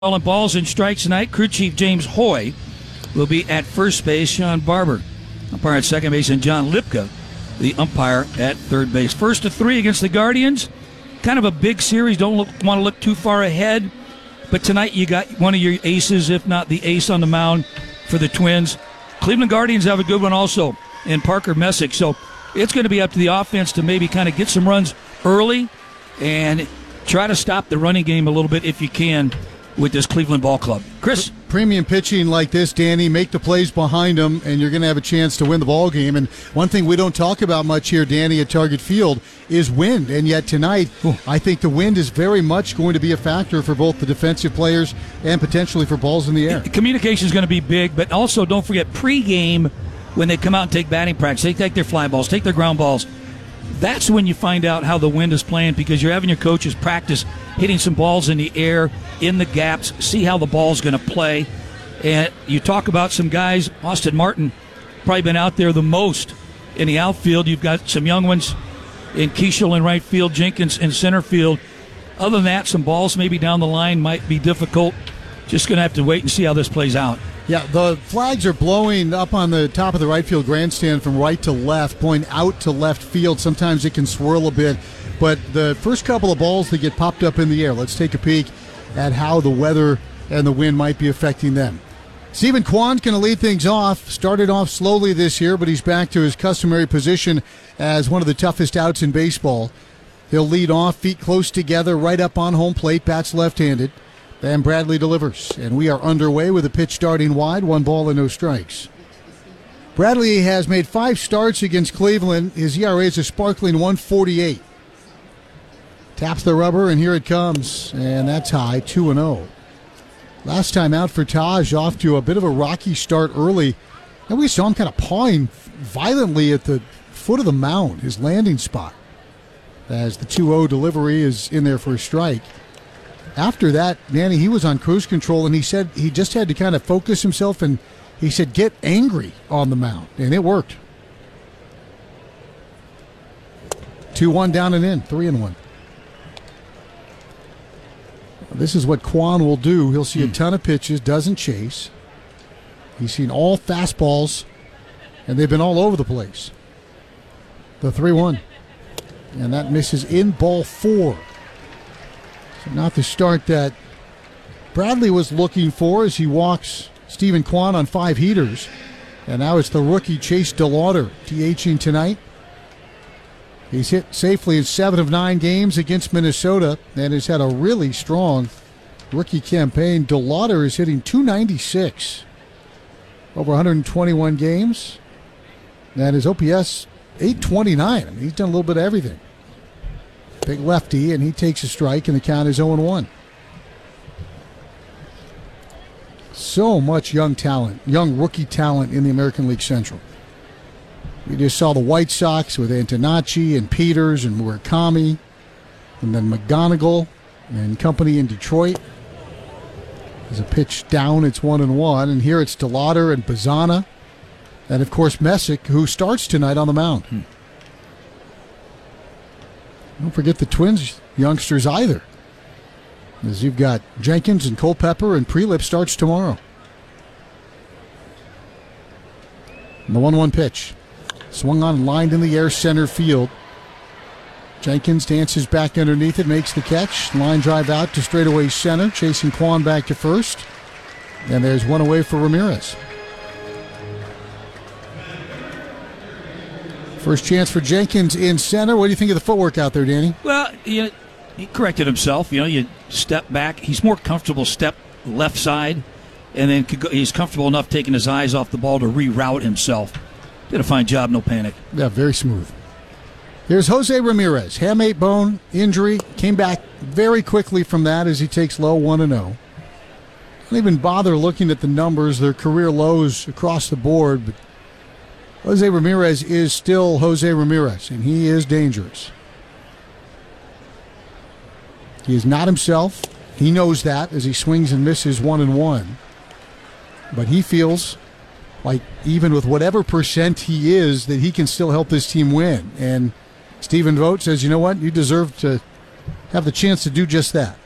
Calling balls and strikes tonight. Crew Chief James Hoy will be at first base. Sean Barber, umpire at second base, and John Lipka, the umpire at third base. First of three against the Guardians. Kind of a big series. Don't want to look too far ahead. But tonight you got one of your aces, if not the ace, on the mound for the Twins. Cleveland Guardians have a good one also in Parker Messick. So it's going to be up to the offense to maybe kind of get some runs early and try to stop the running game a little bit if you can with this Cleveland ball club. Chris? Premium pitching like this, Danny, make the plays behind them, and you're going to have a chance to win the ball game. And one thing we don't talk about much here, Danny, at Target Field is wind. And yet tonight, I think the wind is very much going to be a factor for both the defensive players and potentially for balls in the air. Communication is going to be big, but also don't forget pregame when they come out and take batting practice. They take their fly balls, take their ground balls. That's when you find out how the wind is playing, because you're having your coaches practice hitting some balls in the air, in the gaps, see how the ball's going to play. And you talk about some guys, Austin Martin, probably been out there the most in the outfield. You've got some young ones in Keishel in right field, Jenkins in center field. Other than that, some balls maybe down the line might be difficult. Just going to have to wait and see how this plays out. Yeah, the flags are blowing up on the top of the right field grandstand from right to left, blowing out to left field. Sometimes it can swirl a bit, but the first couple of balls that get popped up in the air, let's take a peek at how the weather and the wind might be affecting them. Steven Kwan's going to lead things off. Started off slowly this year, but he's back to his customary position as one of the toughest outs in baseball. He'll lead off, feet close together, right up on home plate, bats left-handed. Then Bradley delivers, and we are underway with a pitch starting wide, 1 ball and no strikes. Bradley has made 5 starts against Cleveland. His ERA is a sparkling 1.48. Taps the rubber, and here it comes, and that's high, 2-0. Last time out for Taj, off to a bit of a rocky start early, and we saw him kind of pawing violently at the foot of the mound, his landing spot, as the 2-0 delivery is in there for a strike. After that, Danny, he was on cruise control, and he said he just had to kind of focus himself, and he said get angry on the mound, and it worked. 2-1 down and in, 3-1. This is what Kwan will do. He'll see a ton of pitches, doesn't chase. He's seen all fastballs, and they've been all over the place. The 3-1. And that misses in ball 4. So not the start that Bradley was looking for as he walks Steven Kwan on 5 heaters. And now it's the rookie Chase DeLauder DHing tonight. He's hit safely in 7 of 9 games against Minnesota and has had a really strong rookie campaign. DeLauder is hitting .296 over 121 games. And his OPS, .829. I mean, he's done a little bit of everything. Big lefty, and he takes a strike, and the count is 0-1. So much young talent, young rookie talent in the American League Central. We just saw the White Sox with Antonacci and Peters and Murakami, and then McGonigal and company in Detroit. There's a pitch down, it's 1-1, and here it's DeLauder and Bazana, and of course Messick, who starts tonight on the mound. Don't forget the Twins youngsters either, as you've got Jenkins and Culpepper, and Prelip starts tomorrow. And the 1-1 pitch. Swung on, lined in the air, center field. Jenkins dances back underneath it, makes the catch. Line drive out to straightaway center, chasing Kwan back to first. And there's one away for Ramirez. First chance for Jenkins in center. What do you think of the footwork out there, Danny? Well, he corrected himself. You step back. He's more comfortable step left side, and then he's comfortable enough taking his eyes off the ball to reroute himself. Did a fine job, no panic. Yeah, very smooth. Here's Jose Ramirez. Hamate bone injury. Came back very quickly from that as he takes low 1-0. Don't even bother looking at the numbers. They're career lows across the board, but Jose Ramirez is still Jose Ramirez, and he is dangerous. He is not himself. He knows that as he swings and misses 1-1. But he feels like even with whatever percent he is, that he can still help this team win. And Stephen Vogt says, you know what? You deserve to have the chance to do just that.